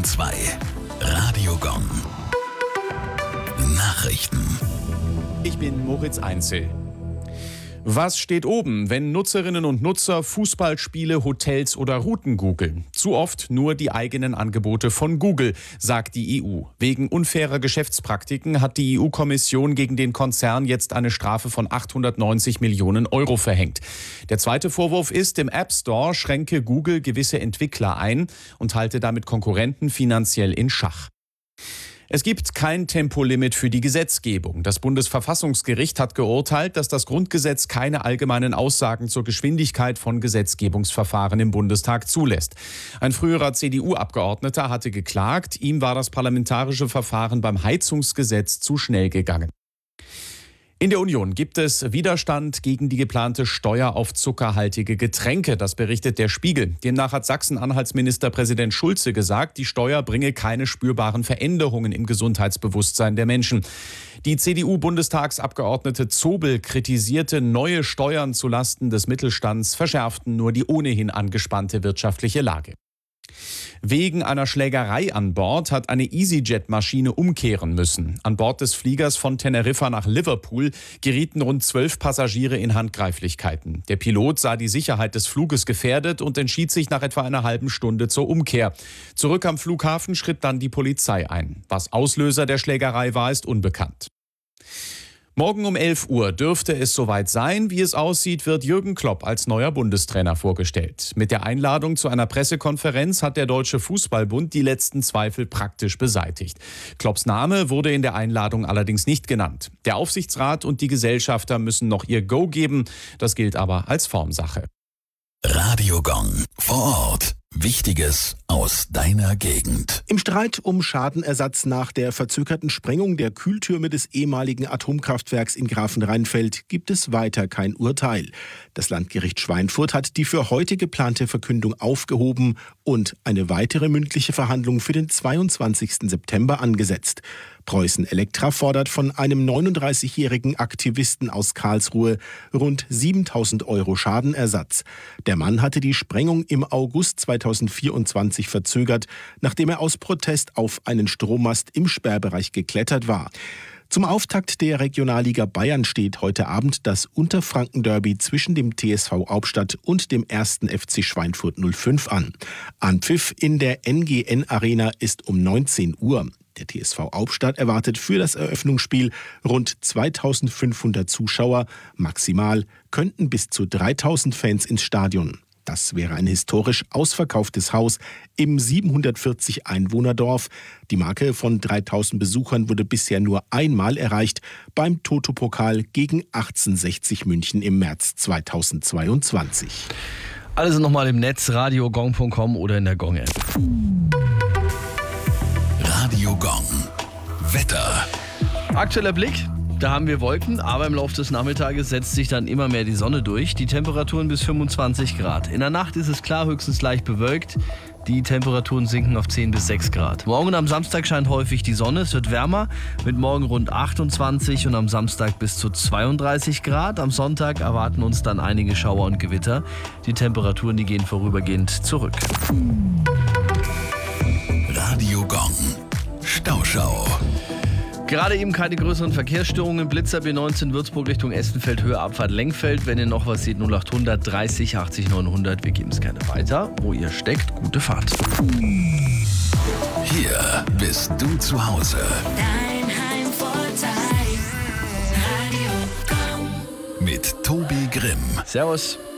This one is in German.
102 Radio Gong. Nachrichten. Ich bin Moritz Einzel. Was steht oben, wenn Nutzerinnen und Nutzer Fußballspiele, Hotels oder Routen googeln? Zu oft nur die eigenen Angebote von Google, sagt die EU. Wegen unfairer Geschäftspraktiken hat die EU-Kommission gegen den Konzern jetzt eine Strafe von 890 Millionen Euro verhängt. Der zweite Vorwurf ist, im App Store schränke Google gewisse Entwickler ein und halte damit Konkurrenten finanziell in Schach. Es gibt kein Tempolimit für die Gesetzgebung. Das Bundesverfassungsgericht hat geurteilt, dass das Grundgesetz keine allgemeinen Aussagen zur Geschwindigkeit von Gesetzgebungsverfahren im Bundestag zulässt. Ein früherer CDU-Abgeordneter hatte geklagt, ihm war das parlamentarische Verfahren beim Heizungsgesetz zu schnell gegangen. In der Union gibt es Widerstand gegen die geplante Steuer auf zuckerhaltige Getränke. Das berichtet der Spiegel. Demnach hat Sachsen-Anhalts Ministerpräsident Schulze gesagt, die Steuer bringe keine spürbaren Veränderungen im Gesundheitsbewusstsein der Menschen. Die CDU-Bundestagsabgeordnete Zobel kritisierte, neue Steuern zulasten des Mittelstands verschärften nur die ohnehin angespannte wirtschaftliche Lage. Wegen einer Schlägerei an Bord hat eine EasyJet-Maschine umkehren müssen. An Bord des Fliegers von Teneriffa nach Liverpool gerieten rund 12 Passagiere in Handgreiflichkeiten. Der Pilot sah die Sicherheit des Fluges gefährdet und entschied sich nach etwa einer halben Stunde zur Umkehr. Zurück am Flughafen schritt dann die Polizei ein. Was Auslöser der Schlägerei war, ist unbekannt. Morgen um 11 Uhr dürfte es soweit sein. Wie es aussieht, wird Jürgen Klopp als neuer Bundestrainer vorgestellt. Mit der Einladung zu einer Pressekonferenz hat der Deutsche Fußballbund die letzten Zweifel praktisch beseitigt. Klopps Name wurde in der Einladung allerdings nicht genannt. Der Aufsichtsrat und die Gesellschafter müssen noch ihr Go geben. Das gilt aber als Formsache. Radio Gong. Vor Ort. Wichtiges aus deiner Gegend. Im Streit um Schadenersatz nach der verzögerten Sprengung der Kühltürme des ehemaligen Atomkraftwerks in Grafenrheinfeld gibt es weiter kein Urteil. Das Landgericht Schweinfurt hat die für heute geplante Verkündung aufgehoben und eine weitere mündliche Verhandlung für den 22. September angesetzt. Preußen Elektra fordert von einem 39-jährigen Aktivisten aus Karlsruhe rund 7.000 Euro Schadenersatz. Der Mann hatte die Sprengung im August 2024 verzögert, nachdem er aus Protest auf einen Strommast im Sperrbereich geklettert war. Zum Auftakt der Regionalliga Bayern steht heute Abend das Unterfranken-Derby zwischen dem TSV Hauptstadt und dem 1. FC Schweinfurt 05 an. Anpfiff in der NGN-Arena ist um 19 Uhr. Der TSV Hauptstadt erwartet für das Eröffnungsspiel rund 2.500 Zuschauer. Maximal könnten bis zu 3.000 Fans ins Stadion. Das wäre ein historisch ausverkauftes Haus im 740 Einwohnerdorf. Die Marke von 3.000 Besuchern wurde bisher nur einmal erreicht, beim Toto-Pokal gegen 1860 München im März 2022. Alles nochmal im Netz, radiogong.com oder in der Gong-App. Radio Gong. Wetter. Aktueller Blick. Da haben wir Wolken, aber im Laufe des Nachmittages setzt sich dann immer mehr die Sonne durch. Die Temperaturen bis 25 Grad. In der Nacht ist es klar, höchstens leicht bewölkt. Die Temperaturen sinken auf 10 bis 6 Grad. Morgen und am Samstag scheint häufig die Sonne. Es wird wärmer, mit morgen rund 28 und am Samstag bis zu 32 Grad. Am Sonntag erwarten uns dann einige Schauer und Gewitter. Die Temperaturen, die gehen vorübergehend zurück. Radio Gong. Stauschau. Gerade eben keine größeren Verkehrsstörungen. Blitzer B19 Würzburg Richtung Essenfeld, Höhe Abfahrt Lengfeld. Wenn ihr noch was seht, 0800 30 80 900. Wir geben es gerne weiter. Wo ihr steckt, gute Fahrt. Hier bist du zu Hause. Dein Heimvorteil. Radio Gong. Mit Tobi Grimm. Servus.